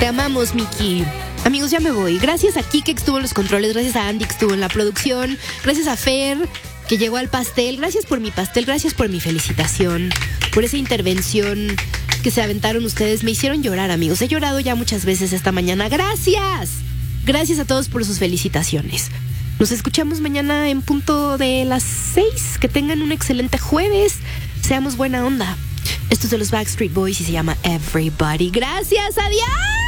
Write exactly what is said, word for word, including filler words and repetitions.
Te amamos, Miki. Amigos, ya me voy. Gracias a Kike que estuvo en los controles, gracias a Andy que estuvo en la producción, gracias a Fer que llegó al pastel, gracias por mi pastel, gracias por mi felicitación, por esa intervención que se aventaron ustedes. Me hicieron llorar, amigos. He llorado ya muchas veces esta mañana. Gracias. Gracias a todos por sus felicitaciones. Nos escuchamos mañana en punto de las seis. Que tengan un excelente jueves. Seamos buena onda. Esto es de los Backstreet Boys y se llama Everybody. Gracias, adiós.